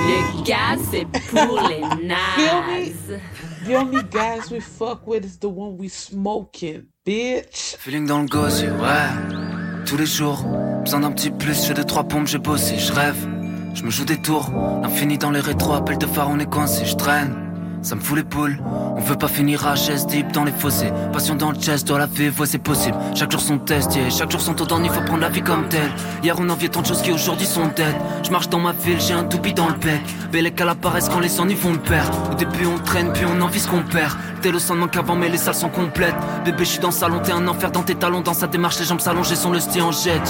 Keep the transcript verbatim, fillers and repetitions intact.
Le gaz, c'est pour les nazes. The only guys we fuck with is the one we smoking, bitch. Feeling dans le gosier, ouais. Tous les jours, besoin d'un petit plus, j'ai deux trois pompes, j'ai bossé, je rêve. Je me joue des tours, l'infini dans les rétros, appel de phare, on est coincé, je traîne. Ça me fout les poules, on veut pas finir à chaise deep dans les fossés. Passion dans le chest, doit la vivre, ouais c'est possible. Chaque jour son test, yeah. Chaque jour son taux d'en, il faut prendre la vie comme telle. Hier on enviait tant de choses qui aujourd'hui sont dead. Je marche dans ma ville, j'ai un toupie dans le bec. Bellec à la paresse quand les ennuis font le père. Au début on traîne, puis on envie ce qu'on perd. T'es le sang de manque avant mais les salles sont complètes. Bébé je suis dans le salon, t'es un enfer dans tes talons. Dans sa démarche les jambes s'allongent, son le style en jet.